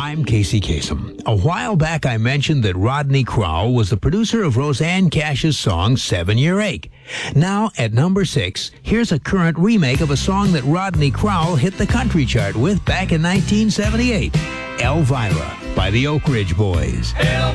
I'm Casey Kasem. A while back I mentioned that Rodney Crowell was the producer of Roseanne Cash's song 7-Year Ache. Now, at number 6, here's a current remake of a song that Rodney Crowell hit the country chart with back in 1978, Elvira by the Oak Ridge Boys. Elvira.